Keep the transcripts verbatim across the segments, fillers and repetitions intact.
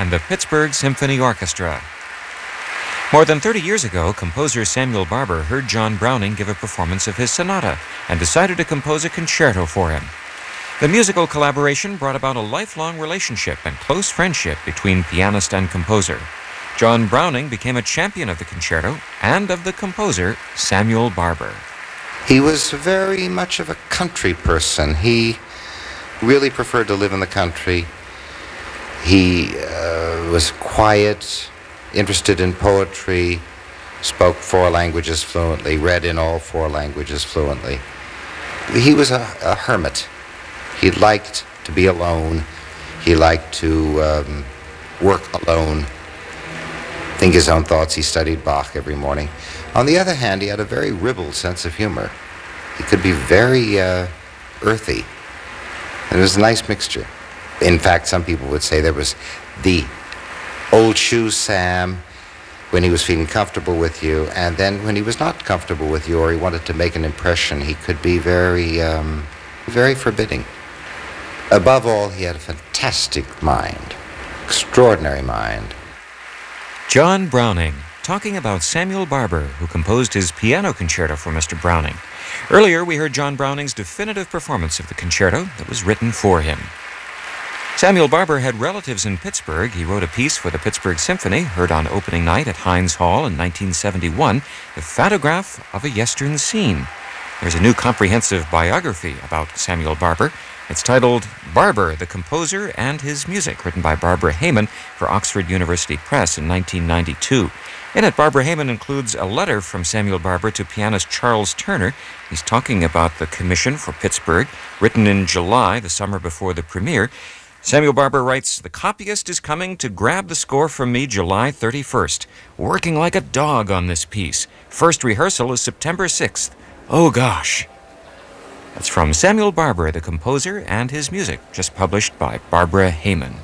and the Pittsburgh Symphony Orchestra. More than thirty years ago, composer Samuel Barber heard John Browning give a performance of his sonata and decided to compose a concerto for him. The musical collaboration brought about a lifelong relationship and close friendship between pianist and composer. John Browning became a champion of the concerto and of the composer, Samuel Barber. He was very much of a country person. He really preferred to live in the country. He uh, was quiet, interested in poetry, spoke four languages fluently, read in all four languages fluently. He was a, a hermit. He liked to be alone. He liked to um, work alone, think his own thoughts. He studied Bach every morning. On the other hand, he had a very ribald sense of humor. He could be very uh, earthy. And it was a nice mixture. In fact, some people would say there was the old shoe Sam when he was feeling comfortable with you, and then when he was not comfortable with you or he wanted to make an impression, he could be very, um, very forbidding. Above all, he had a fantastic mind, extraordinary mind. John Browning, talking about Samuel Barber, who composed his piano concerto for Mister Browning. Earlier, we heard John Browning's definitive performance of the concerto that was written for him. Samuel Barber had relatives in Pittsburgh. He wrote a piece for the Pittsburgh Symphony, heard on opening night at Heinz Hall in nineteen seventy-one, The Photograph of a Yestern Scene. There's a new comprehensive biography about Samuel Barber. It's titled Barber, the Composer and His Music, written by Barbara Hayman for Oxford University Press in nineteen ninety-two. In it, Barbara Hayman includes a letter from Samuel Barber to pianist Charles Turner. He's talking about the commission for Pittsburgh, written in July, the summer before the premiere. Samuel Barber writes, "The copyist is coming to grab the score from me July thirty-first. Working like a dog on this piece. First rehearsal is September sixth. Oh gosh." That's from Samuel Barber, the composer and his music, just published by Barbara Hayman.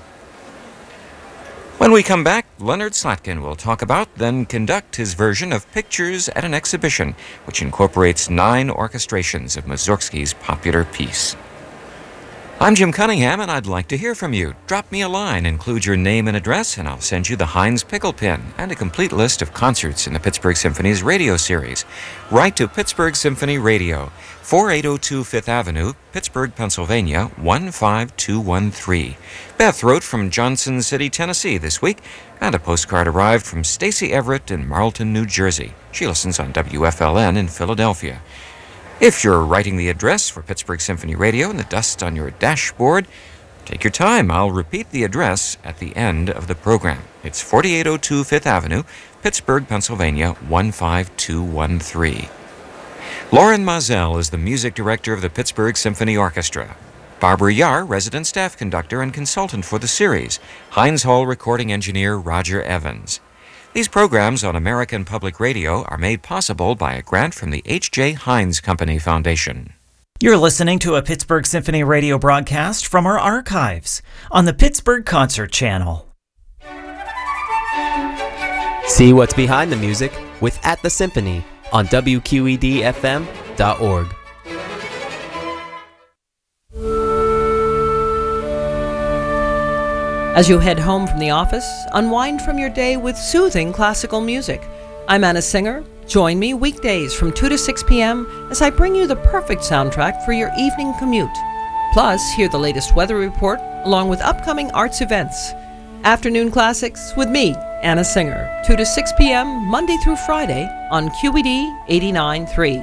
When we come back, Leonard Slatkin will talk about, then conduct his version of Pictures at an Exhibition, which incorporates nine orchestrations of Mussorgsky's popular piece. I'm Jim Cunningham, and I'd like to hear from you. Drop me a line, include your name and address, and I'll send you the Heinz Pickle Pin and a complete list of concerts in the Pittsburgh Symphony's radio series. Write to Pittsburgh Symphony Radio, forty-eight oh two Fifth Avenue, Pittsburgh, Pennsylvania, one five two one three. Beth wrote from Johnson City, Tennessee this week, and a postcard arrived from Stacy Everett in Marlton, New Jersey. She listens on W F L N in Philadelphia. If you're writing the address for Pittsburgh Symphony Radio and the dust on your dashboard, take your time. I'll repeat the address at the end of the program. It's forty-eight oh two Fifth Avenue, Pittsburgh, Pennsylvania, one five two one three. Lauren Mazel is the music director of the Pittsburgh Symphony Orchestra. Barbara Yar, resident staff conductor and consultant for the series. Heinz Hall recording engineer Roger Evans. These programs on American Public Radio are made possible by a grant from the H J. Heinz Company Foundation. You're listening to a Pittsburgh Symphony Radio broadcast from our archives on the Pittsburgh Concert Channel. See what's behind the music with At the Symphony on W Q E D F M dot org. As you head home from the office, unwind from your day with soothing classical music. I'm Anna Singer. Join me weekdays from two to six p.m. as I bring you the perfect soundtrack for your evening commute. Plus, hear the latest weather report along with upcoming arts events. Afternoon Classics with me, Anna Singer, two to six p.m. Monday through Friday on Q E D eighty-nine point three.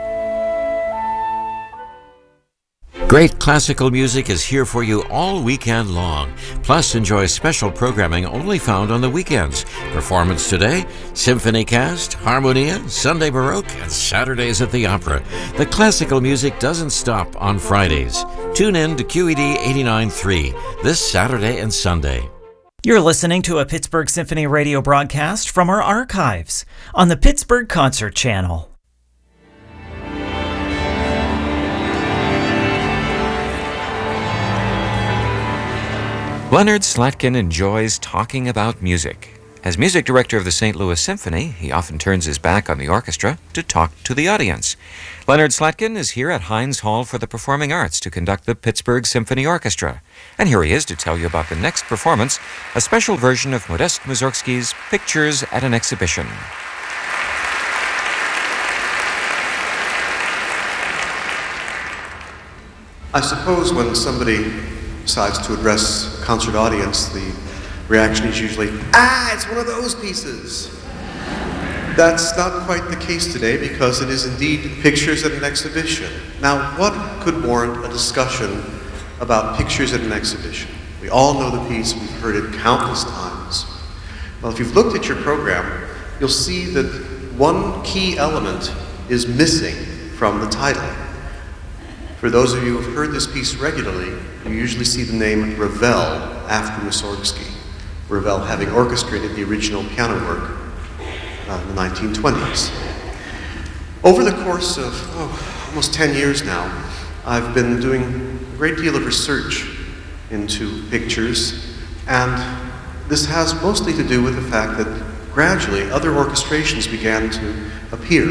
Great classical music is here for you all weekend long. Plus, enjoy special programming only found on the weekends. Performance today, Symphony Cast, Harmonia, Sunday Baroque, and Saturdays at the Opera. The classical music doesn't stop on Fridays. Tune in to Q E D eighty-nine point three this Saturday and Sunday. You're listening to a Pittsburgh Symphony Radio broadcast from our archives on the Pittsburgh Concert Channel. Leonard Slatkin enjoys talking about music. As music director of the Saint Louis Symphony, he often turns his back on the orchestra to talk to the audience. Leonard Slatkin is here at Heinz Hall for the Performing Arts to conduct the Pittsburgh Symphony Orchestra. And here he is to tell you about the next performance, a special version of Modest Mussorgsky's Pictures at an Exhibition. I suppose when somebody decides to address a concert audience, the reaction is usually, ah, it's one of those pieces. That's not quite the case today because it is indeed Pictures at an Exhibition. Now, what could warrant a discussion about Pictures at an Exhibition? We all know the piece, we've heard it countless times. Well, if you've looked at your program, you'll see that one key element is missing from the title. For those of you who have heard this piece regularly, you usually see the name Ravel after Mussorgsky, Ravel having orchestrated the original piano work Uh, in the nineteen twenties. Over the course of oh, almost ten years now, I've been doing a great deal of research into pictures, and this has mostly to do with the fact that gradually other orchestrations began to appear.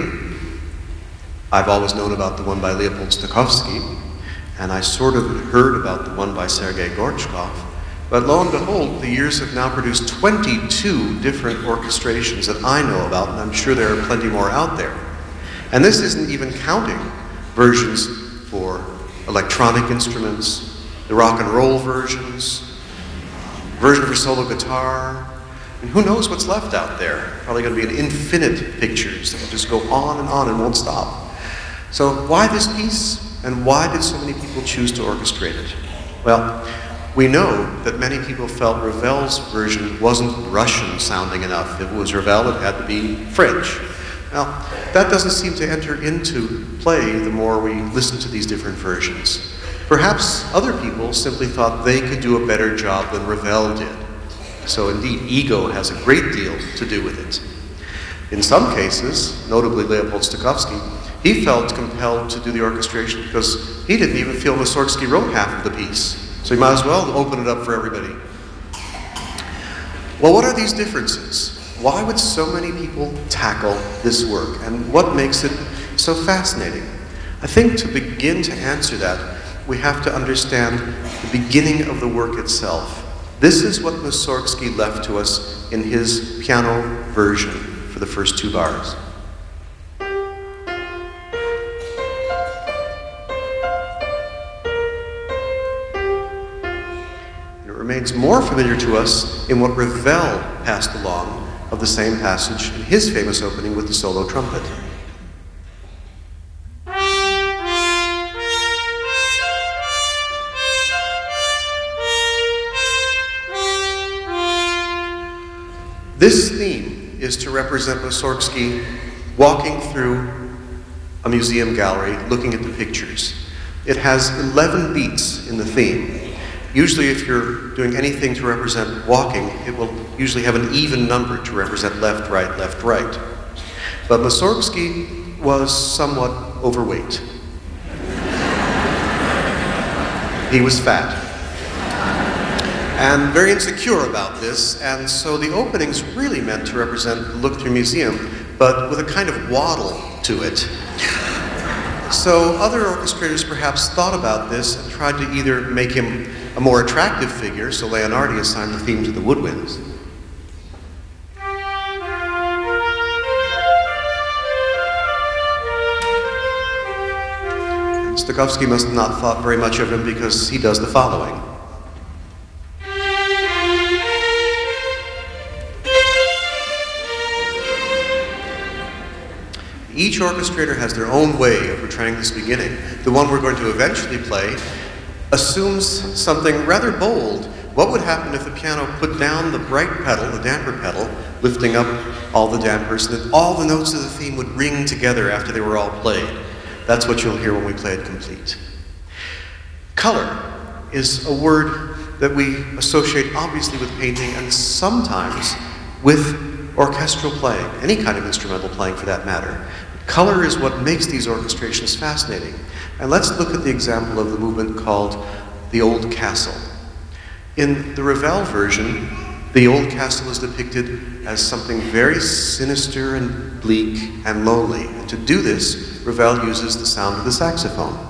I've always known about the one by Leopold Stokowski, and I sort of heard about the one by Sergei Gorchkov. But lo and behold, the years have now produced twenty-two different orchestrations that I know about, and I'm sure there are plenty more out there. And this isn't even counting versions for electronic instruments, the rock and roll versions, version for solo guitar, and who knows what's left out there. Probably going to be an infinite pictures that will just go on and on and won't stop. So why this piece, and why did so many people choose to orchestrate it? Well, we know that many people felt Ravel's version wasn't Russian sounding enough. If it was Ravel, it had to be French. Now, that doesn't seem to enter into play the more we listen to these different versions. Perhaps other people simply thought they could do a better job than Ravel did. So indeed, ego has a great deal to do with it. In some cases, notably Leopold Stokowski, he felt compelled to do the orchestration because he didn't even feel Mussorgsky wrote half of the piece. So you might as well open it up for everybody. Well, what are these differences? Why would so many people tackle this work? And what makes it so fascinating? I think to begin to answer that, we have to understand the beginning of the work itself. This is what Mussorgsky left to us in his piano version for the first two bars. Remains more familiar to us in what Ravel passed along of the same passage in his famous opening with the solo trumpet. This theme is to represent Mussorgsky walking through a museum gallery looking at the pictures. It has eleven beats in the theme. Usually if you're doing anything to represent walking, it will usually have an even number to represent left, right, left, right. But Mussorgsky was somewhat overweight. He was fat. And very insecure about this, and so the opening's really meant to represent the look-through museum, but with a kind of waddle to it. So other orchestrators perhaps thought about this and tried to either make him a more attractive figure, so Leonardi assigned the theme to the woodwinds. And Stokowski must have not thought very much of him because he does the following. Each orchestrator has their own way of portraying this beginning. The one we're going to eventually play assumes something rather bold. What would happen if the piano put down the bright pedal, the damper pedal, lifting up all the dampers, and that all the notes of the theme would ring together after they were all played? That's what you'll hear when we play it complete. Color is a word that we associate obviously with painting and sometimes with orchestral playing, any kind of instrumental playing for that matter. Color is what makes these orchestrations fascinating. And let's look at the example of the movement called The Old Castle. In the Ravel version, the Old Castle is depicted as something very sinister and bleak and lonely. And to do this, Ravel uses the sound of the saxophone.